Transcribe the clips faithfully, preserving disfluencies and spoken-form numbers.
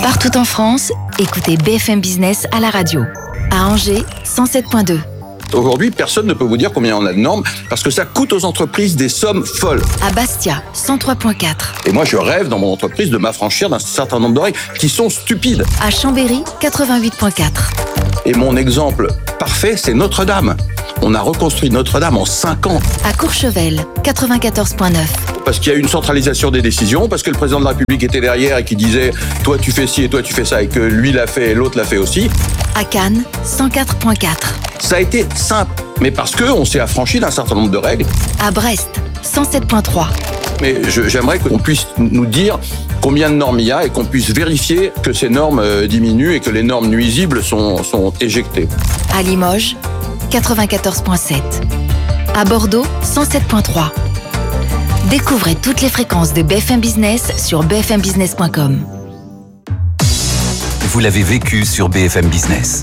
Partout en France, écoutez B F M Business à la radio. À Angers, cent sept virgule deux. Aujourd'hui, personne ne peut vous dire combien on a de normes parce que ça coûte aux entreprises des sommes folles. À Bastia, cent trois virgule quatre. Et moi, je rêve dans mon entreprise de m'affranchir d'un certain nombre de règles qui sont stupides. À Chambéry, quatre-vingt-huit virgule quatre. Et mon exemple parfait, c'est Notre-Dame. On a reconstruit Notre-Dame en cinq ans. À Courchevel, quatre-vingt-quatorze virgule neuf. Parce qu'il y a eu une centralisation des décisions, parce que le président de la République était derrière et qui disait « toi tu fais ci et toi tu fais ça » et que lui l'a fait et l'autre l'a fait aussi. À Cannes, cent quatre virgule quatre. Ça a été simple, mais parce qu'on s'est affranchi d'un certain nombre de règles. À Brest, cent sept virgule trois. Mais je, j'aimerais qu'on puisse nous dire combien de normes il y a et qu'on puisse vérifier que ces normes diminuent et que les normes nuisibles sont, sont éjectées. À Limoges, quatre-vingt-quatorze virgule sept. À Bordeaux, cent sept virgule trois. Découvrez toutes les fréquences de B F M Business sur b f m business point com. Vous l'avez vécu sur B F M Business.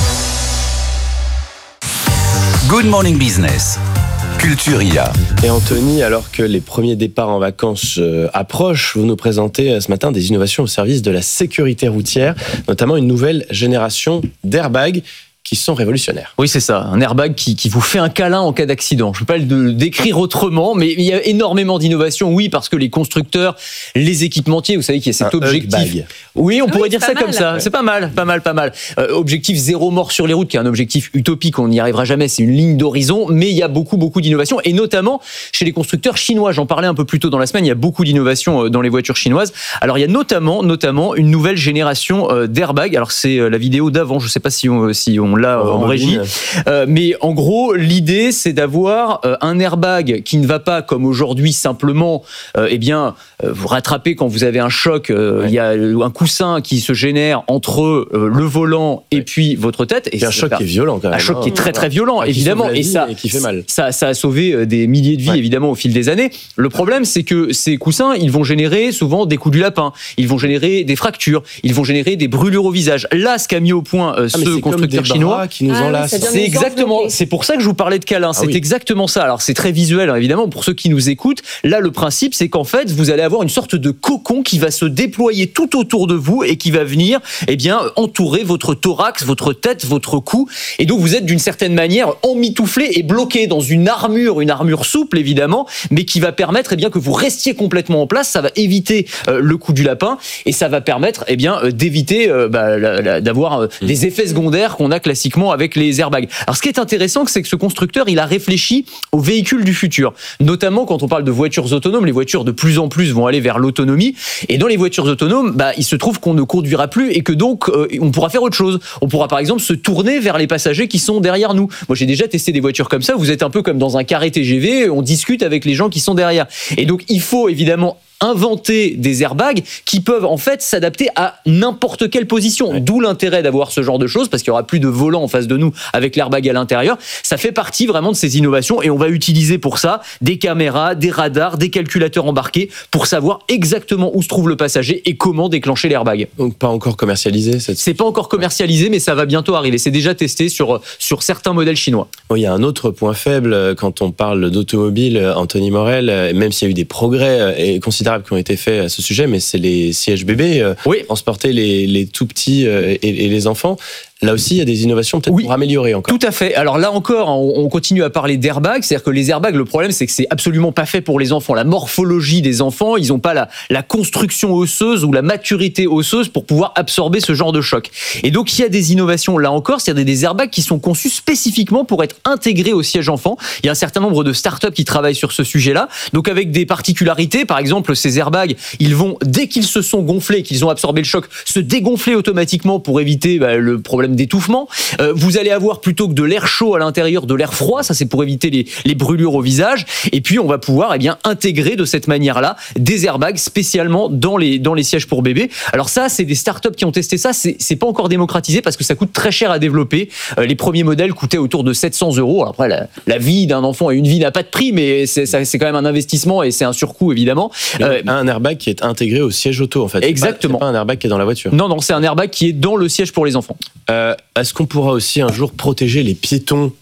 Good Morning Business. Culture I A. Et Anthony, alors que les premiers départs en vacances euh, approchent, vous nous présentez euh, ce matin des innovations au service de la sécurité routière, notamment une nouvelle génération d'airbags qui sont révolutionnaires. Oui, c'est ça. Un airbag qui, qui vous fait un câlin en cas d'accident. Je ne peux pas le décrire autrement, mais il y a énormément d'innovations. Oui, parce que les constructeurs, les équipementiers, vous savez qu'il y a cet un objectif. Oui, on oui, pourrait dire ça mal, comme ça. ouais. C'est pas mal, pas mal, pas mal. Euh, objectif zéro mort sur les routes, qui est un objectif utopique. On n'y arrivera jamais. C'est une ligne d'horizon, mais il y a beaucoup, beaucoup d'innovations, et notamment chez les constructeurs chinois. J'en parlais un peu plus tôt dans la semaine. Il y a beaucoup d'innovations dans les voitures chinoises. Alors, il y a notamment, notamment une nouvelle génération d'airbags. Alors, c'est la vidéo d'avant. Je ne sais pas si on, si on l'a en régie. Euh, mais en gros, l'idée, c'est d'avoir euh, un airbag qui ne va pas, comme aujourd'hui, simplement euh, eh bien, euh, vous rattraper quand vous avez un choc. Euh, ouais. Il y a un coussin qui se génère entre euh, le volant et ouais. puis votre tête. Et c'est un choc faire... qui est violent, quand même. Un choc hein, qui est très, très violent, enfin, évidemment. Et ça, et qui fait mal. Ça, ça a sauvé des milliers de vies, ouais. évidemment, au fil des années. Le problème, c'est que ces coussins, ils vont générer souvent des coups du lapin. Ils vont générer des fractures. Ils vont générer des brûlures au visage. Là, ce qu'a mis au point euh, ah, ce constructeur chinois, qui nous enlace. C'est exactement, c'est pour ça que je vous parlais de câlin. Ah c'est oui. exactement ça. Alors c'est très visuel, hein, évidemment, pour ceux qui nous écoutent. Là, le principe, c'est qu'en fait, vous allez avoir une sorte de cocon qui va se déployer tout autour de vous et qui va venir, eh bien, entourer votre thorax, votre tête, votre cou. Et donc, vous êtes d'une certaine manière emmitouflé et bloqué dans une armure, une armure souple, évidemment, mais qui va permettre, eh bien, que vous restiez complètement en place. Ça va éviter euh, le coup du lapin et ça va permettre, eh bien, euh, d'éviter euh, bah, la, la, d'avoir euh, mmh. des effets secondaires qu'on a classiquement avec les airbags. Alors, ce qui est intéressant, c'est que ce constructeur, il a réfléchi aux véhicules du futur. Notamment quand on parle de voitures autonomes, les voitures de plus en plus vont aller vers l'autonomie. Et dans les voitures autonomes, bah, il se trouve qu'on ne conduira plus et que donc, euh, on pourra faire autre chose. On pourra par exemple se tourner vers les passagers qui sont derrière nous. Moi, j'ai déjà testé des voitures comme ça. Vous êtes un peu comme dans un carré T G V, on discute avec les gens qui sont derrière. Et donc, il faut évidemment inventer des airbags qui peuvent en fait s'adapter à n'importe quelle position. Ouais. D'où l'intérêt d'avoir ce genre de choses, parce qu'il n'y aura plus de volant en face de nous avec l'airbag à l'intérieur. Ça fait partie vraiment de ces innovations et on va utiliser pour ça des caméras, des radars, des calculateurs embarqués pour savoir exactement où se trouve le passager et comment déclencher l'airbag. Donc pas encore commercialisé cette... C'est pas encore commercialisé, mais ça va bientôt arriver. C'est déjà testé sur, sur certains modèles chinois. Bon, il y a un autre point faible quand on parle d'automobile, Anthony Morel, même s'il y a eu des progrès et considérables qui ont été faits à ce sujet, mais c'est les sièges bébés, euh, oui. transporter les, les tout petits euh, et, et les enfants. Là aussi, il y a des innovations peut-être oui, pour améliorer encore. Tout à fait. Alors là encore, on continue à parler d'airbags. C'est-à-dire que les airbags, le problème, c'est que c'est absolument pas fait pour les enfants. La morphologie des enfants, ils n'ont pas la, la construction osseuse ou la maturité osseuse pour pouvoir absorber ce genre de choc. Et donc, il y a des innovations là encore. C'est-à-dire des airbags qui sont conçus spécifiquement pour être intégrés au siège enfant. Il y a un certain nombre de startups qui travaillent sur ce sujet-là. Donc, avec des particularités. Par exemple, ces airbags, ils vont, dès qu'ils se sont gonflés, qu'ils ont absorbé le choc, se dégonfler automatiquement pour éviter bah, le problème d'étouffement. Euh, vous allez avoir plutôt que de l'air chaud à l'intérieur, de l'air froid. Ça, c'est pour éviter les, les brûlures au visage. Et puis, on va pouvoir eh bien intégrer de cette manière-là des airbags spécialement dans les dans les sièges pour bébés. Alors ça, c'est des startups qui ont testé ça. C'est c'est pas encore démocratisé parce que ça coûte très cher à développer. Euh, les premiers modèles coûtaient autour de sept cents euros. Alors après, la, la vie d'un enfant et une vie n'a pas de prix, mais c'est ça, c'est quand même un investissement et c'est un surcoût évidemment. Euh, un airbag qui est intégré au siège auto en fait. Exactement. C'est pas, c'est pas un airbag qui est dans la voiture. Non, non, c'est un airbag qui est dans le siège pour les enfants. Euh, est-ce qu'on pourra aussi un jour protéger les piétons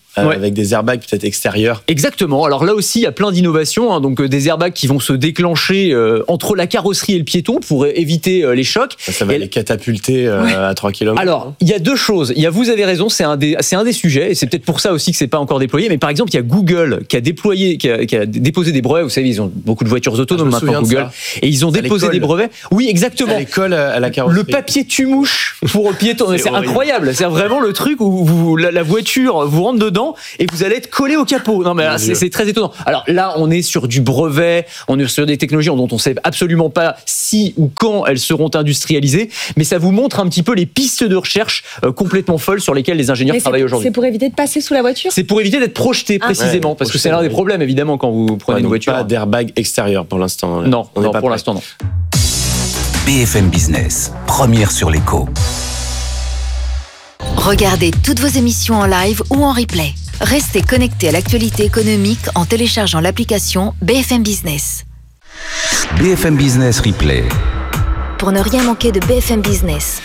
euh, Ouais. avec des airbags peut-être extérieurs. Exactement. Alors là aussi, il y a plein d'innovations. Hein. Donc euh, des airbags qui vont se déclencher euh, entre la carrosserie et le piéton pour euh, éviter euh, les chocs. Ça, ça va Et les catapulter euh, Ouais. à trois kilomètres. Alors, il y a deux choses. Il y a, vous avez raison, c'est un des, c'est un des sujets, et c'est peut-être pour ça aussi que c'est pas encore déployé. Mais par exemple, il y a Google qui a déployé, qui a, qui a déposé des brevets. Vous savez, ils ont beaucoup de voitures autonomes Ah, je me maintenant, souviens de Google, ça. et ils ont Ça déposé les des colle. brevets. Oui, exactement. Ça les colle à la carrosserie. Le papier tue-mouche pour piéton, C'est c'est horrible. incroyable. C'est vraiment le truc où vous, la, la voiture vous rentre dedans et vous allez être collé au capot. Non mais là, Mon c'est, Dieu. c'est très étonnant. Alors là, on est sur du brevet, on est sur des technologies dont on sait absolument pas si ou quand elles seront industrialisées, mais ça vous montre un petit peu les pistes de recherche euh, complètement folles sur lesquelles les ingénieurs Mais c'est, travaillent aujourd'hui. c'est pour éviter de passer sous la voiture. C'est pour éviter d'être projeté Ah. précisément, Ouais, parce que projeté, c'est l'un des oui. problèmes évidemment quand vous prenez Ouais, une donc voiture. pas d'airbag extérieur pour l'instant. Non, On n'est non pas pour prêt. l'instant non. B F M Business, première sur l'écho. Regardez toutes vos émissions en live ou en replay. Restez connectés à l'actualité économique en téléchargeant l'application B F M Business. B F M Business Replay. Pour ne rien manquer de B F M Business.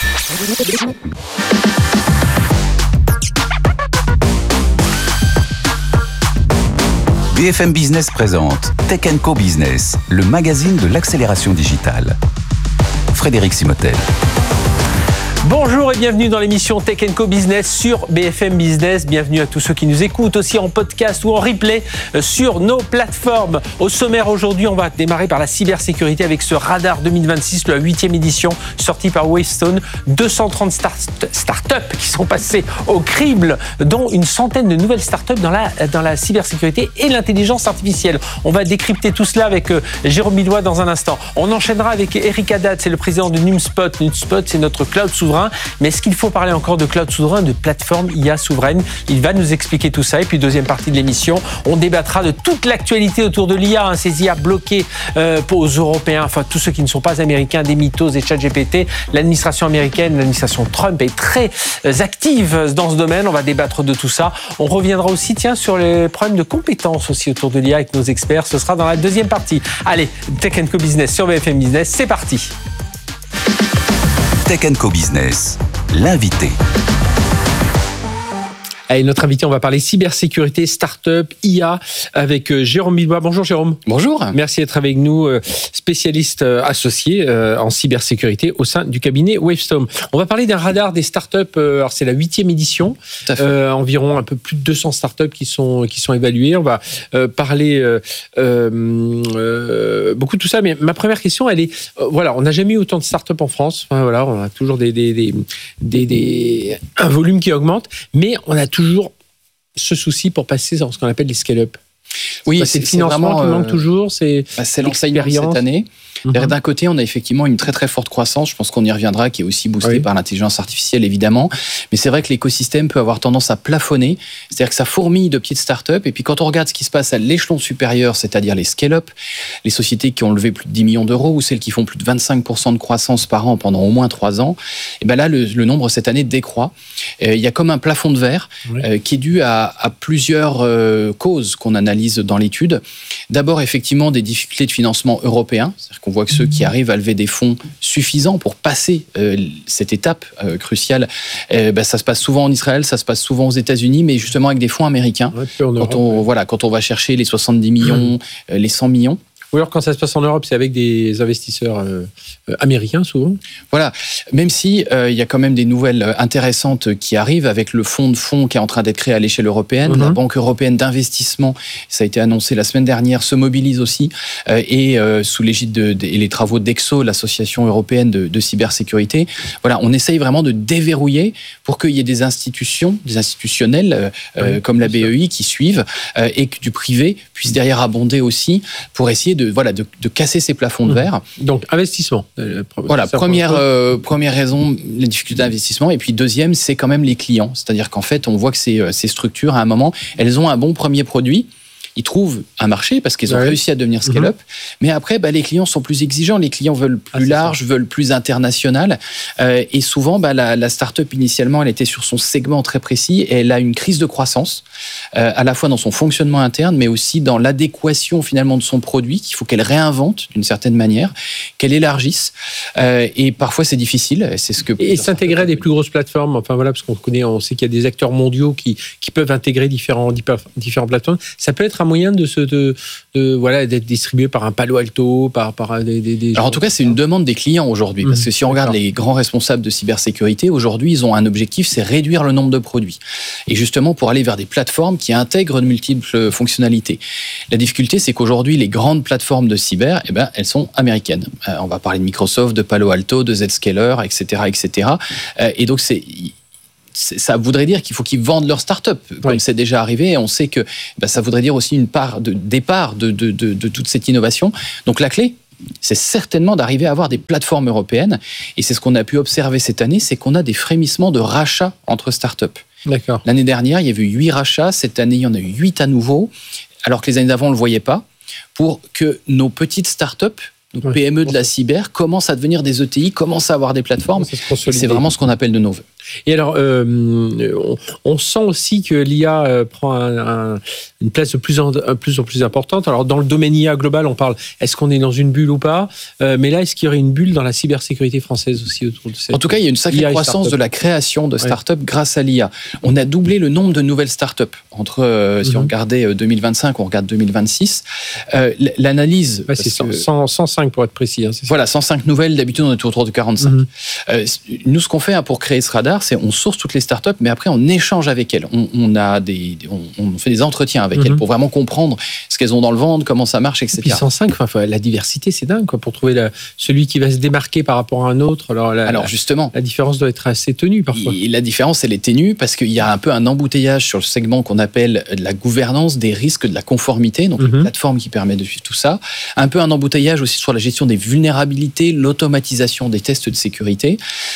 B F M Business présente Tech and Co Business, le magazine de l'accélération digitale. Frédéric Simotel. Bonjour et bienvenue dans l'émission Tech and Co Business sur B F M Business. Bienvenue à tous ceux qui nous écoutent aussi en podcast ou en replay sur nos plateformes. Au sommaire aujourd'hui, on va démarrer par la cybersécurité avec ce radar deux mille vingt-six, la huitième édition, sortie par Wavestone. deux cent trente start- startups qui sont passées au crible, dont une centaine de nouvelles startups dans la, dans la cybersécurité et l'intelligence artificielle. On va décrypter tout cela avec euh, Jérôme Billois dans un instant. On enchaînera avec Eric Haddad, c'est le président de NumSpot. NumSpot, c'est notre cloud souverain. Mais est-ce qu'il faut parler encore de cloud souverain, de plateforme I A souveraine? Il va nous expliquer tout ça. Et puis, deuxième partie de l'émission, on débattra de toute l'actualité autour de l'I A, hein, ces I A bloquées euh, aux Européens, enfin tous ceux qui ne sont pas américains, des mythos et ChatGPT. L'administration américaine, l'administration Trump est très euh, active dans ce domaine. On va débattre de tout ça. On reviendra aussi, tiens, sur les problèmes de compétences aussi autour de l'I A avec nos experts. Ce sera dans la deuxième partie. Allez, Tech and Co Business sur B F M Business, c'est parti. Tech and Co Business, l'invité. Allez, notre invité, on va parler cybersécurité, start-up, I A avec euh, Jérôme Bilbois. Bonjour Jérôme. Bonjour. Merci d'être avec nous, euh, spécialiste euh, associé euh, en cybersécurité au sein du cabinet Wavestone. On va parler d'un radar des startups. Euh, alors c'est la huitième édition, Tout à fait. euh, environ un peu plus de deux cents startups qui sont qui sont évaluées. On va euh, parler euh, euh, euh, beaucoup de tout ça. Mais ma première question, elle est euh, voilà, on n'a jamais eu autant de startups en France. Enfin, voilà, on a toujours des des, des des des un volume qui augmente, mais on a toujours ce souci pour passer dans ce qu'on appelle les scale-up. Oui, Bah, c'est le financement qui vraiment, manque euh, toujours, c'est bah, c'est l'enseignement de l'expérience. cette année. Mhm. C'est-à-dire, d'un côté, on a effectivement une très très forte croissance. Je pense qu'on y reviendra, qui est aussi boostée Oui. par l'intelligence artificielle, évidemment. Mais c'est vrai que l'écosystème peut avoir tendance à plafonner. C'est-à-dire que ça fourmille de petites startups. Et puis quand on regarde ce qui se passe à l'échelon supérieur, c'est-à-dire les scale-up, les sociétés qui ont levé plus de dix millions d'euros ou celles qui font plus de vingt-cinq pour cent de croissance par an pendant au moins trois ans, et ben là, le, le nombre cette année décroît. Euh, il y a comme un plafond de verre Oui. euh, qui est dû à, à plusieurs euh, causes qu'on analyse dans l'étude. D'abord, effectivement, des difficultés de financement européen. C'est-à-dire qu'on voit que ceux qui arrivent à lever des fonds suffisants pour passer euh, cette étape euh, cruciale, euh, ben, ça se passe souvent en Israël, ça se passe souvent aux États-Unis, mais justement avec des fonds américains. Ouais, puis en Europe, Quand on, ouais. voilà, quand on va chercher les soixante-dix millions, euh, les cent millions. Ou alors quand ça se passe en Europe, c'est avec des investisseurs euh, euh, américains souvent. Voilà, même si euh, il y a quand même des nouvelles euh, intéressantes qui arrivent avec le fonds de fonds qui est en train d'être créé à l'échelle européenne. Mhm. La Banque européenne d'investissement, ça a été annoncé la semaine dernière, se mobilise aussi euh, et euh, sous l'égide de, de- et les travaux d'Exo, l'association européenne de, de cybersécurité. Voilà, on essaye vraiment de déverrouiller pour qu'il y ait des institutions, des institutionnels euh, euh, Oui, comme la B bien sûr. E I qui suivent euh, et que du privé puisse derrière abonder aussi pour essayer de voilà de, de casser ces plafonds de Mhm. verre. Donc investissement. Euh, Voilà, ça, première, pour- euh, première raison, les difficultés d'investissement. Et puis deuxième, c'est quand même les clients. C'est-à-dire qu'en fait, on voit que ces, euh, ces structures, à un moment, elles ont un bon premier produit. ils trouvent un marché parce qu'ils ont ouais. réussi à devenir scale-up. Mm-hmm. Mais après, bah, les clients sont plus exigeants. Les clients veulent plus ah, large, ça. veulent plus international. Euh, et souvent, bah, la, la start-up, initialement, elle était sur son segment très précis et elle a une crise de croissance, euh, à la fois dans son fonctionnement interne, mais aussi dans l'adéquation finalement de son produit, qu'il faut qu'elle réinvente d'une certaine manière, qu'elle élargisse. Euh, et parfois, c'est difficile. C'est ce que et s'intégrer à des plus grosses plateformes, enfin voilà, parce qu'on connaît, on sait qu'il y a des acteurs mondiaux qui, qui peuvent intégrer différents, différentes plateformes. Ça peut être un moyen de se, de, de voilà, d'être distribué par un Palo Alto, par, par des, des, des Alors en tout cas, c'est une demande des clients aujourd'hui, parce que si on regarde les grands responsables de cybersécurité, aujourd'hui, ils ont un objectif, c'est réduire le nombre de produits. Et justement, pour aller vers des plateformes qui intègrent de multiples fonctionnalités. La difficulté, c'est qu'aujourd'hui, les grandes plateformes de cyber, eh ben, elles sont américaines. Euh, on va parler de Microsoft, de Palo Alto, de Zscaler, et cetera, et cetera. Euh, et donc, c'est... ça voudrait dire qu'il faut qu'ils vendent leur start-up, comme oui. c'est déjà arrivé. Et on sait que bah, ça voudrait dire aussi une part de départ de, de, de, de toute cette innovation. Donc la clé, c'est certainement d'arriver à avoir des plateformes européennes. Et c'est ce qu'on a pu observer cette année, c'est qu'on a des frémissements de rachats entre start-up. D'accord. L'année dernière, il y avait eu huit rachats. Cette année, il y en a eu huit à nouveau, alors que les années d'avant, on ne le voyait pas, pour que nos petites start-up, nos oui. P M E de la cyber, commencent à devenir des E T I, commencent à avoir des plateformes. C'est vraiment ce qu'on appelle de nos voeux. Et alors, euh, on, on sent aussi que l'I A euh, prend un, un, une place de plus en, plus en plus importante. Alors, dans le domaine I A global, on parle, est-ce qu'on est dans une bulle ou pas ? euh, Mais là, est-ce qu'il y aurait une bulle dans la cybersécurité française aussi autour de cette... En tout cas, il y a une sacrée croissance de la création de startups ouais. grâce à l'I A. On a doublé le nombre de nouvelles startups. Entre, euh, si mm-hmm. on regardait deux mille vingt-cinq, on regarde deux mille vingt-six. Euh, l'analyse... Ouais, c'est cent, cent, cent cinq pour être précis. Hein, voilà, cent cinq nouvelles. D'habitude, on est autour de quarante-cinq. Mm-hmm. Euh, nous, ce qu'on fait hein, pour créer ce radar, c'est on source toutes les startups, mais après on échange avec elles. On, on a des, on, on fait des entretiens avec mm-hmm. elles pour vraiment comprendre ce qu'elles ont dans le ventre, comment ça marche, et cetera. Et puis cent cinq, enfin, la diversité, c'est dingue, quoi, pour trouver la, celui qui va se démarquer par rapport à un autre. Alors, la, Alors justement, la différence doit être assez ténue parfois. Et la différence, elle est ténue parce qu'il y a un peu un embouteillage sur le segment qu'on appelle la gouvernance des risques de la conformité, donc mm-hmm. une plateforme qui permet de suivre tout ça. Un peu un embouteillage aussi sur la gestion des vulnérabilités, l'automatisation des tests de sécurité.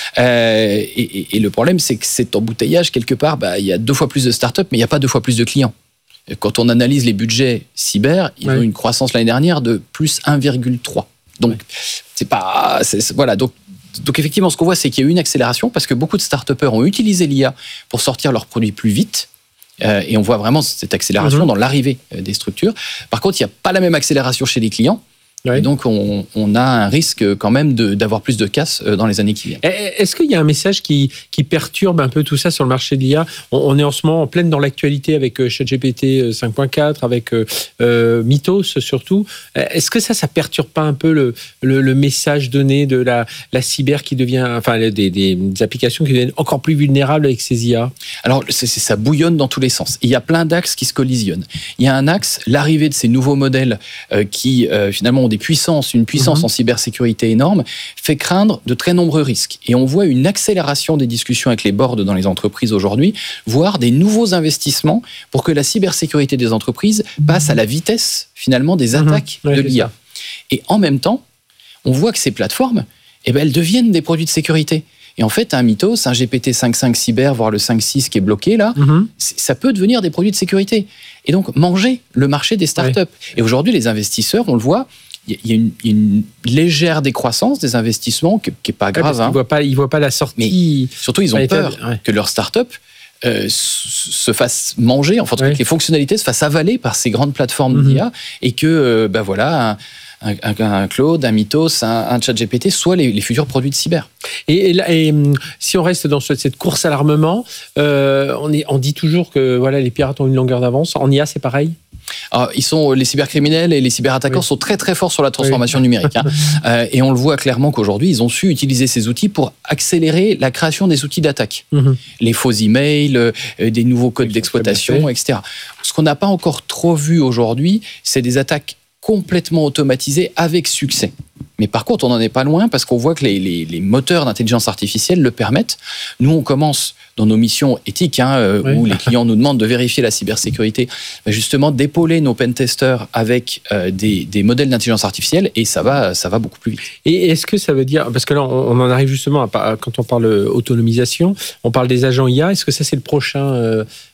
Euh, et, et, et le problème, c'est que cet embouteillage, quelque part, bah, il y a deux fois plus de startups, mais il n'y a pas deux fois plus de clients. Quand on analyse les budgets cyber, ils ouais. ont une croissance l'année dernière de plus un virgule trois. Donc, ouais. c'est pas... C'est, c'est, voilà, donc, donc effectivement, ce qu'on voit, c'est qu'il y a eu une accélération parce que beaucoup de start-upers ont utilisé l'I A pour sortir leurs produits plus vite. Euh, et on voit vraiment cette accélération mm-hmm. dans l'arrivée des structures. Par contre, il n'y a pas la même accélération chez les clients. Ouais. Et donc, on, on a un risque quand même de, d'avoir plus de casse dans les années qui viennent. Est-ce qu'il y a un message qui, qui perturbe un peu tout ça sur le marché de l'I A ? on, on est en ce moment en pleine dans l'actualité avec ChatGPT cinq point quatre, avec euh, Mythos surtout. Est-ce que ça, ça perturbe pas un peu le, le, le message donné de la, la cyber qui devient, enfin, des, des, des applications qui deviennent encore plus vulnérables avec ces I A ? Alors, c'est, c'est, ça bouillonne dans tous les sens. Il y a plein d'axes qui se collisionnent. Il y a un axe, l'arrivée de ces nouveaux modèles euh, qui, euh, finalement, ont des puissances, une puissance mmh. en cybersécurité énorme, fait craindre de très nombreux risques. Et on voit une accélération des discussions avec les boards dans les entreprises aujourd'hui, voire des nouveaux investissements pour que la cybersécurité des entreprises passe à la vitesse, finalement, des attaques mmh. ouais, de l'I A. Et en même temps, on voit que ces plateformes, eh ben, elles deviennent des produits de sécurité. Et en fait, un Mythos, un G P T cinq point cinq cyber, voire le cinq point six qui est bloqué là, mmh. ça peut devenir des produits de sécurité. Et donc, manger le marché des startups. Ouais. Et aujourd'hui, les investisseurs, on le voit, il y a une, une légère décroissance des investissements qui n'est pas grave. Ouais, hein. Ils ne voient pas, ils voient pas la sortie. Mais surtout, ils ont peur ouais. que leur start-up euh, se fasse manger, enfin, en tout cas, ouais. que les fonctionnalités se fassent avaler par ces grandes plateformes mm-hmm. d'I A et que, euh, ben voilà, un, un, un Claude, un Mythos, un, un ChatGPT soient les, les futurs produits de cyber. Et, et, là, et si on reste dans cette course à l'armement, euh, on, est, on dit toujours que voilà, les pirates ont une longueur d'avance. En I A, c'est pareil ? Alors, ils sont, les cybercriminels et les cyberattaquants oui. sont très très forts sur la transformation oui. numérique. Hein. euh, et on le voit clairement qu'aujourd'hui, ils ont su utiliser ces outils pour accélérer la création des outils d'attaque. Mm-hmm. Les faux emails, euh, des nouveaux codes oui, d'exploitation, et cetera. Ce qu'on n'a pas encore trop vu aujourd'hui, c'est des attaques complètement automatisées avec succès. Mais par contre, on n'en est pas loin parce qu'on voit que les, les, les moteurs d'intelligence artificielle le permettent. Nous, on commence dans nos missions éthiques, hein, euh, oui. où les clients nous demandent de vérifier la cybersécurité, justement d'épauler nos pentesters avec euh, des, des modèles d'intelligence artificielle et ça va, ça va beaucoup plus vite. Et est-ce que ça veut dire, parce que là, on en arrive justement, à, quand on parle autonomisation, on parle des agents I A, est-ce que ça, c'est le prochain... Euh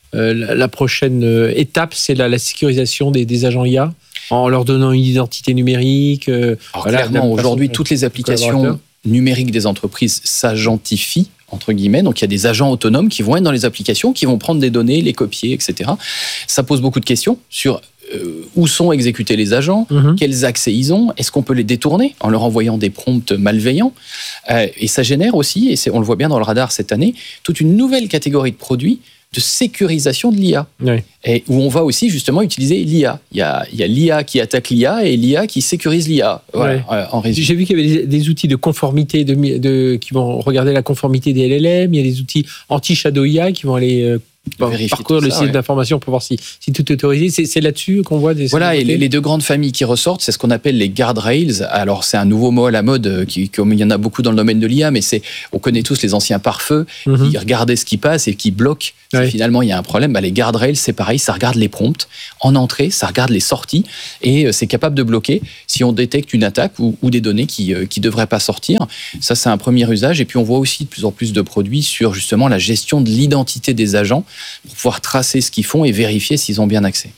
euh, la, la prochaine étape, c'est la, la sécurisation des, des agents I A, en leur donnant une identité numérique. Euh, Alors voilà, clairement, aujourd'hui, toutes les applications numériques des entreprises s'agentifient, entre guillemets. Donc, il y a des agents autonomes qui vont être dans les applications, qui vont prendre des données, les copier, et cetera. Ça pose beaucoup de questions sur euh, où sont exécutés les agents, mm-hmm. quels accès ils ont, est-ce qu'on peut les détourner en leur envoyant des prompts malveillants. Euh, et ça génère aussi, et c'est, on le voit bien dans le radar cette année, toute une nouvelle catégorie de produits de sécurisation de l'I A. Oui. Et où on va aussi justement utiliser l'I A. Il y a, il y a l'I A qui attaque l'I A et l'I A qui sécurise l'I A. Voilà, oui. euh, en résumé. J'ai vu qu'il y avait des, des outils de conformité de, de, qui vont regarder la conformité des L L M. Il y a des outils anti-shadow I A qui vont aller euh, parcourir le ça, site ouais. d'information pour voir si, si tout est autorisé. C'est, c'est là-dessus qu'on voit des... Voilà, et les, les deux grandes familles qui ressortent, c'est ce qu'on appelle les guardrails. Alors, c'est un nouveau mot à la mode, qui, comme il y en a beaucoup dans le domaine de l'I A, mais c'est, on connaît tous les anciens pare-feux mm-hmm. qui regardaient ce qui passe et qui bloquent. Ouais. Si finalement, il y a un problème, bah, les guardrails, c'est pareil, ça regarde les prompts en entrée, ça regarde les sorties et c'est capable de bloquer si on détecte une attaque ou, ou des données qui ne qui devraient pas sortir. Ça, c'est un premier usage. Et puis, on voit aussi de plus en plus de produits sur justement la gestion de l'identité des agents pour pouvoir tracer ce qu'ils font et vérifier s'ils ont bien accès.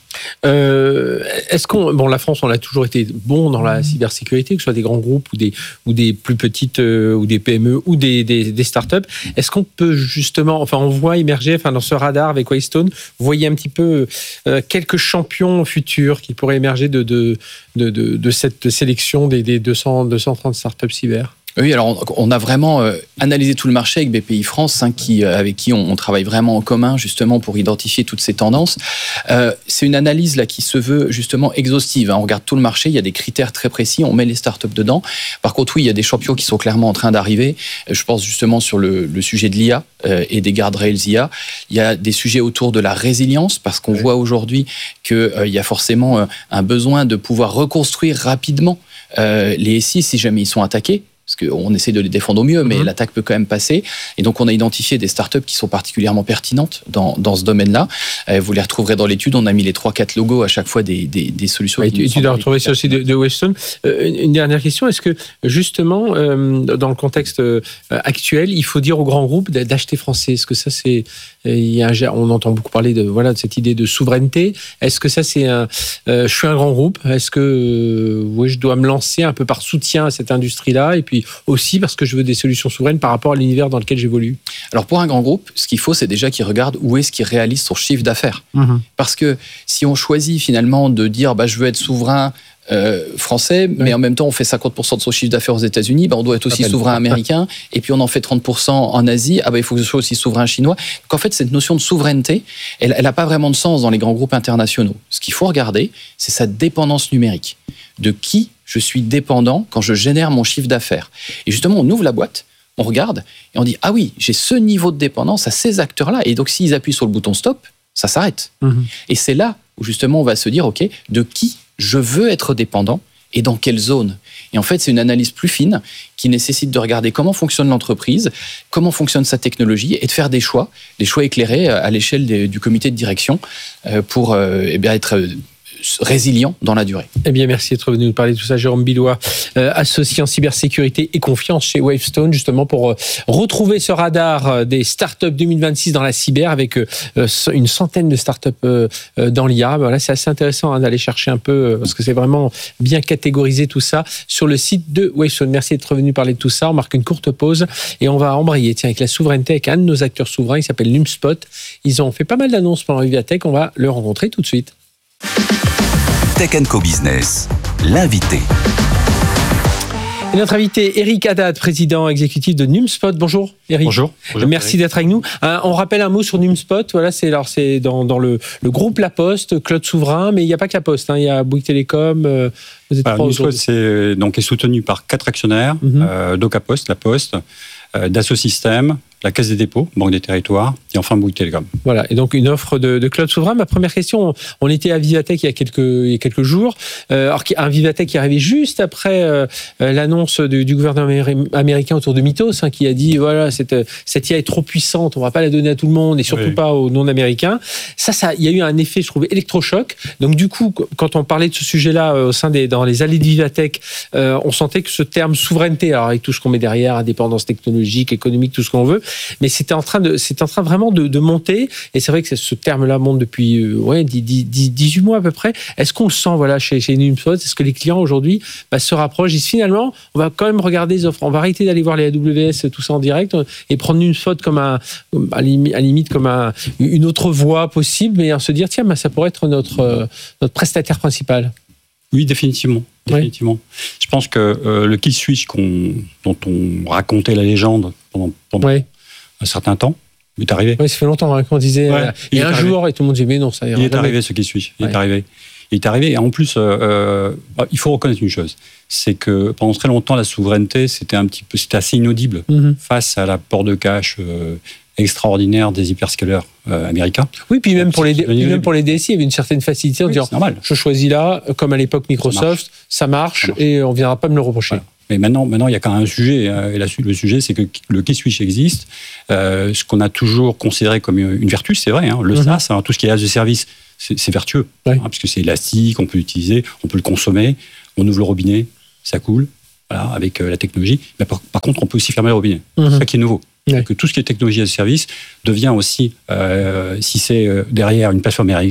Euh, est-ce qu'on, bon, la France, on a toujours été bon dans la cybersécurité, que ce soit des grands groupes ou des, ou des plus petites, euh, ou des P M E ou des, des, des startups. Est-ce qu'on peut justement, enfin, on voit émerger, enfin, dans ce radar avec Wavestone, vous voyez un petit peu euh, quelques champions futurs qui pourraient émerger de, de, de, de, de cette sélection des, des deux cents, deux cent trente startups cyber? Oui, alors on a vraiment euh, analysé tout le marché avec B P I France, hein, qui, euh, avec qui on, on travaille vraiment en commun justement pour identifier toutes ces tendances. Euh, c'est une analyse là qui se veut justement exhaustive. Hein. On regarde tout le marché, il y a des critères très précis, on met les startups dedans. Par contre, oui, il y a des champions qui sont clairement en train d'arriver. Je pense justement sur le, le sujet de l'I A euh, et des guardrails I A. Il y a des sujets autour de la résilience parce qu'on oui. voit aujourd'hui qu'il euh, y a forcément euh, un besoin de pouvoir reconstruire rapidement euh, les S I si jamais ils sont attaqués. Parce qu'on essaie de les défendre au mieux, mais mmh. l'attaque peut quand même passer. Et donc, on a identifié des startups qui sont particulièrement pertinentes dans, dans ce domaine-là. Euh, vous les retrouverez dans l'étude. On a mis les trois quatre logos à chaque fois des, des, des solutions. Et tu, tu dois retrouver sur le site de, de Wavestone. Euh, une dernière question. Est-ce que, justement, euh, dans le contexte euh, actuel, il faut dire aux grands groupes d'acheter français? Est-ce que ça, c'est... Il y a un, on entend beaucoup parler de, voilà, de cette idée de souveraineté. Est-ce que ça, c'est un... Euh, je suis un grand groupe. Est-ce que euh, oui, je dois me lancer un peu par soutien à cette industrie-là? Et puis aussi parce que je veux des solutions souveraines par rapport à l'univers dans lequel j'évolue. Alors pour un grand groupe, ce qu'il faut, c'est déjà qu'il regarde où est-ce qu'il réalise son chiffre d'affaires. Mmh. Parce que si on choisit finalement de dire bah, je veux être souverain euh, français, oui. mais en même temps on fait cinquante pour cent de son chiffre d'affaires aux États-Unis, bah, on doit être aussi souverain américain, et puis on en fait trente pour cent en Asie, ah bah, il faut que je sois aussi souverain chinois. Donc en fait, cette notion de souveraineté, elle n'a pas vraiment de sens dans les grands groupes internationaux. Ce qu'il faut regarder, c'est sa dépendance numérique. De qui je suis dépendant quand je génère mon chiffre d'affaires. Et justement, on ouvre la boîte, on regarde, et on dit, ah oui, j'ai ce niveau de dépendance à ces acteurs-là. Et donc, s'ils appuient sur le bouton stop, ça s'arrête. Mmh. Et c'est là où justement, on va se dire, OK, de qui je veux être dépendant et dans quelle zone. Et en fait, c'est une analyse plus fine qui nécessite de regarder comment fonctionne l'entreprise, comment fonctionne sa technologie et de faire des choix, des choix éclairés à l'échelle des, du comité de direction pour euh, eh bien, être résilient dans la durée. Eh bien, merci d'être venu nous parler de tout ça. Jérôme Billois, euh, associé en cybersécurité et confiance chez Wavestone, justement pour euh, retrouver ce radar euh, des startups deux mille vingt-six dans la cyber avec euh, une centaine de startups euh, euh, dans l'I A. Voilà, c'est assez intéressant hein, d'aller chercher un peu, euh, parce que c'est vraiment bien catégorisé tout ça sur le site de Wavestone. Merci d'être venu parler de tout ça. On marque une courte pause et on va embrayer tiens, avec la souveraineté, avec un de nos acteurs souverains, il s'appelle Numspot. Ils ont fait pas mal d'annonces pendant Vivatech. On va le rencontrer tout de suite. Tech and Co Business, l'invité. Et notre invité, Eric Haddad, président exécutif de Numspot. Bonjour, Eric. Bonjour. Bonjour Merci Eric. d'être avec nous. Euh, on rappelle un mot sur Numspot. Voilà, c'est, alors, c'est dans, dans le, le groupe La Poste, Cloud Souverain, mais il n'y a pas que La Poste. Hein, il y a Bouygues Télécom. Euh, vous êtes Alors, Numspot, c'est, donc, est soutenu par quatre actionnaires. Mm-hmm. Euh, Doca Post, La Poste, euh, Dassault Systèmes, la Caisse des dépôts, Banque des territoires, et enfin Bouygues Télécom. Voilà, et donc une offre de, de cloud souverain. Ma première question, on était à Vivatech il y a quelques, il y a quelques jours, euh, alors un Vivatech qui est arrivé juste après euh, l'annonce du, du gouvernement américain autour de Mythos, hein, qui a dit, voilà, cette, cette I A est trop puissante, on ne va pas la donner à tout le monde, et surtout oui. pas aux non-américains. Ça, ça, il y a eu un effet, je trouve, électrochoc. Donc du coup, quand on parlait de ce sujet-là euh, au sein des, dans les allées de Vivatech, euh, on sentait que ce terme souveraineté, alors avec tout ce qu'on met derrière, indépendance technologique, économique, tout ce qu'on veut, mais c'était en train de, c'était en train vraiment de, de monter. Et c'est vrai que ce terme-là monte depuis euh, ouais, dix-huit mois à peu près. Est-ce qu'on le sent voilà, chez, chez Numspot? Est-ce que les clients aujourd'hui bah, se rapprochent, disent finalement, on va quand même regarder les offres, on va arrêter d'aller voir les A W S, tout ça en direct, et prendre Numspot comme un, à la limite comme un, une autre voie possible, mais en se dire tiens, bah, ça pourrait être notre, euh, notre prestataire principal. Oui, définitivement. définitivement. Ouais. Je pense que euh, le kill switch qu'on, dont on racontait la légende pendant, pendant ouais. un certain temps, il est arrivé. Oui, ça fait longtemps hein, qu'on disait ouais, euh, il y a un jour et tout le monde disait mais non, ça ira. Il est arrivé ce kill switch. Il ouais. est arrivé. Il est arrivé et en plus, euh, euh, il faut reconnaître une chose, c'est que pendant très longtemps la souveraineté c'était un petit peu, c'était assez inaudible mm-hmm. face à l'apport de cache. Euh, extraordinaire des hyperscalers euh, américains. Oui, puis même pour les puis même pour les D S I, il y avait une certaine facilité en oui, disant je choisis là, comme à l'époque Microsoft, ça marche, ça marche, ça marche. Et on ne viendra pas me le reprocher. Voilà. Mais maintenant, maintenant, il y a quand même un sujet. Et là, le sujet, c'est que le key switch existe. Euh, ce qu'on a toujours considéré comme une vertu, c'est vrai. Hein, le mm-hmm. SaaS, hein, tout ce qui est as de service, c'est, c'est vertueux, oui. hein, parce que c'est élastique, on peut l'utiliser, on peut le consommer, on ouvre le robinet, ça coule, voilà, avec euh, la technologie. Mais par, par contre, on peut aussi fermer le robinet. Mm-hmm. C'est ça qui est nouveau. Ouais. Que tout ce qui est technologie as a service devient aussi, euh, si c'est euh, derrière une plateforme